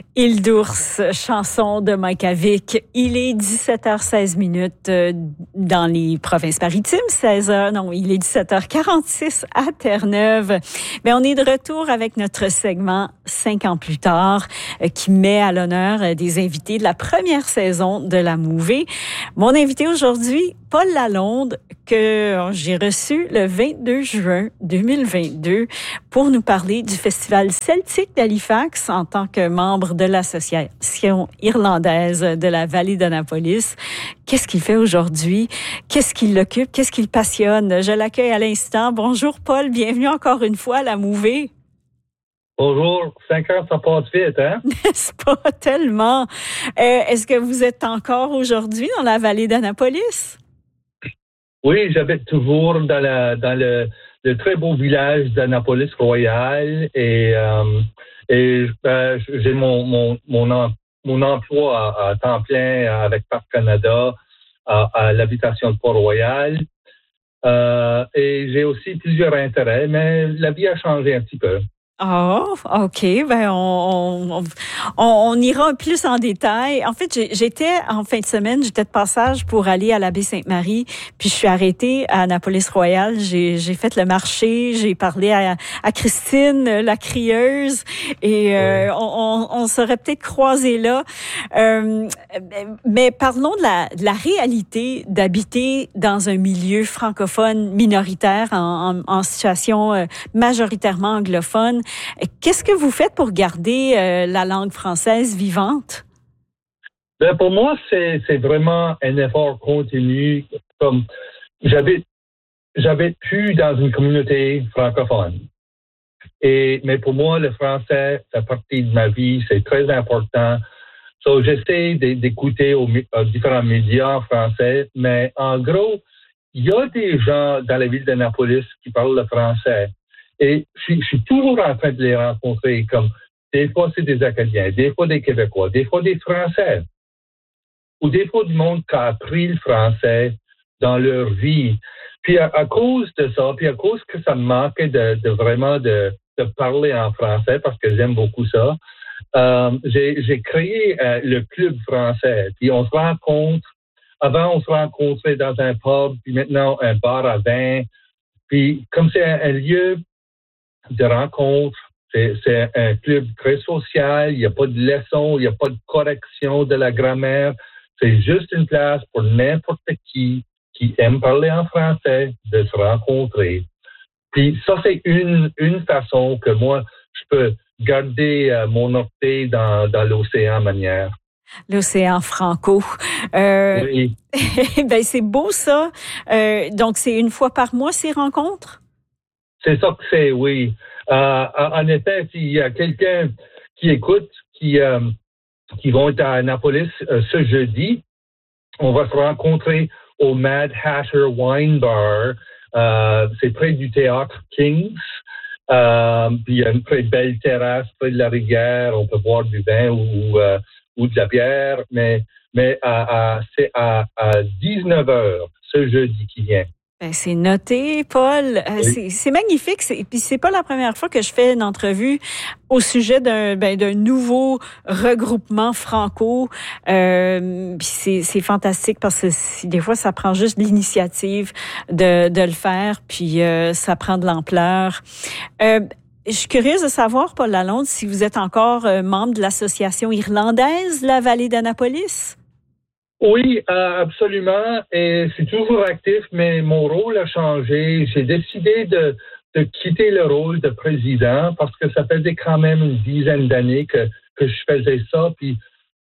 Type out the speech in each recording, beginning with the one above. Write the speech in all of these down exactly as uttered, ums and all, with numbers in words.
Île d'ours, chanson de Mike Avic. Il est dix-sept heures seize minutes euh, dans les provinces maritimes, seize heures, non, il est dix-sept heures quarante-six à Terre-Neuve. Mais on est de retour avec notre segment Cinq ans plus tard, euh, qui met à l'honneur euh, des invités de la première saison de la Mouvée. Mon invité aujourd'hui, Paul Lalonde, que j'ai reçu le vingt-deux juin deux mille vingt-deux pour nous parler du Festival celtique d'Halifax en tant que membre de l'Association irlandaise de la vallée d'Annapolis. Qu'est-ce qu'il fait aujourd'hui? Qu'est-ce qui l'occupe? Qu'est-ce qui le passionne? Je l'accueille à l'instant. Bonjour Paul, bienvenue encore une fois à la Mouvée. Bonjour, cinq heures, ça passe vite, hein? N'est-ce pas tellement? Euh, est-ce que vous êtes encore aujourd'hui dans la vallée d'Annapolis? Oui, j'habite toujours dans, la, dans le, le très beau village d'Annapolis-Royal et, euh, et euh, j'ai mon, mon, mon, em, mon emploi à, à temps plein avec Parc Canada à, à l'habitation de Port-Royal. Euh, et j'ai aussi plusieurs intérêts, mais la vie a changé un petit peu. Oh, OK. Ben, on, on, on, on ira plus en détail. En fait, j'étais en fin de semaine, j'étais de passage pour aller à la baie Sainte-Marie, puis je suis arrêtée à Annapolis-Royal. J'ai, j'ai fait le marché, j'ai parlé à, à Christine, la crieuse, et euh, oui. on, on, on serait peut-être croisés là. Euh, mais parlons de la, de la réalité d'habiter dans un milieu francophone minoritaire en, en, en situation euh, majoritairement anglophone. Qu'est-ce que vous faites pour garder euh, la langue française vivante? Ben pour moi, c'est, c'est vraiment un effort continu. Comme j'habite, j'habite plus dans une communauté francophone. Et, mais pour moi, le français fait partie de ma vie. C'est très important. So, j'essaie d'écouter aux, aux différents médias en français. Mais en gros, il y a des gens dans la ville d'Annapolis qui parlent le français. Et je, je suis toujours en train de les rencontrer, comme des fois c'est des Acadiens, des fois des Québécois, des fois des Français, ou des fois du monde qui a appris le français dans leur vie. Puis à, à cause de ça, puis à cause que ça me manquait de, de vraiment de, de parler en français, parce que j'aime beaucoup ça, euh, j'ai, j'ai créé euh, le club français. Puis on se rencontre, avant on se rencontrait dans un pub, puis maintenant un bar à vin. Puis comme c'est un, un lieu de rencontres. C'est, c'est un club très social. Il n'y a pas de leçons, il n'y a pas de correction de la grammaire. C'est juste une place pour n'importe qui qui aime parler en français de se rencontrer. Puis ça, c'est une, une façon que moi, je peux garder euh, mon orteil dans, dans l'océan manière. L'océan franco. Euh, oui. ben c'est beau ça. Euh, donc, c'est une fois par mois ces rencontres? C'est ça que c'est, oui. Euh, en effet, s'il y a quelqu'un qui écoute, qui, euh, qui vont être à Annapolis euh, ce jeudi, on va se rencontrer au Mad Hatter Wine Bar. Euh, c'est près du théâtre Kings. Euh, puis il y a une très belle terrasse près de la rivière. On peut boire du vin ou, euh, ou de la bière. Mais, mais à, à, c'est à, à dix-neuf heures ce jeudi qui vient. Ben, c'est noté, Paul. Euh, oui. c'est, c'est magnifique. C'est, puis c'est pas la première fois que je fais une entrevue au sujet d'un, ben, d'un nouveau regroupement franco. Euh, puis c'est, c'est fantastique parce que si, des fois, ça prend juste l'initiative de, de le faire, puis euh, ça prend de l'ampleur. Euh, Je suis curieuse de savoir, Paul Lalonde, si vous êtes encore euh, membre de l'Association irlandaise de la vallée d'Annapolis. Oui, euh, absolument. Et c'est toujours actif, mais mon rôle a changé. J'ai décidé de, de quitter le rôle de président parce que ça faisait quand même une dizaine d'années que, que je faisais ça. Puis,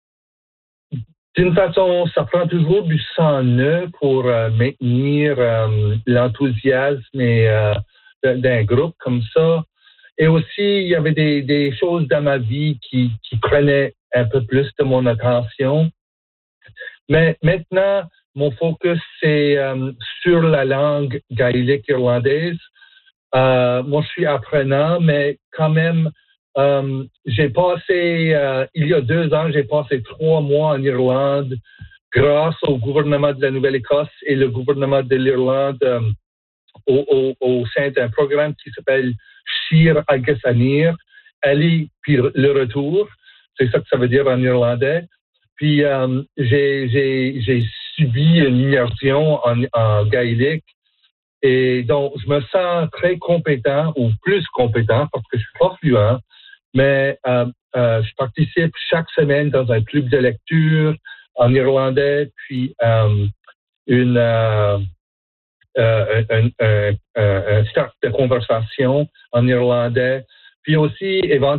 d'une façon, ça prend toujours du sang neuf pour euh, maintenir euh, l'enthousiasme et, euh, d'un groupe comme ça. Et aussi, il y avait des, des choses dans ma vie qui, qui prenaient un peu plus de mon attention. Mais maintenant, mon focus, c'est euh, sur la langue gaélique irlandaise. Euh, moi, je suis apprenant, mais quand même, euh, j'ai passé, euh, il y a deux ans, j'ai passé trois mois en Irlande grâce au gouvernement de la Nouvelle-Écosse et le gouvernement de l'Irlande euh, au, au, au sein d'un programme qui s'appelle Shir Agus Anir, aller puis le retour. C'est ça que ça veut dire en irlandais. Puis euh, j'ai, j'ai, j'ai subi une immersion en, en gaélique. Et donc, je me sens très compétent ou plus compétent parce que je suis pas fluent, mais euh, euh, je participe chaque semaine dans un club de lecture en irlandais, puis euh, une euh, euh, un, un, un, un start de conversation en irlandais, puis aussi éventuellement